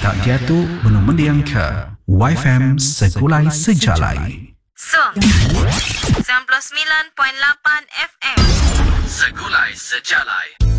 tak jatuh belum mendiang ke YFM Segulai Sejalai. So, 99.8 FM Segulai Sejalai.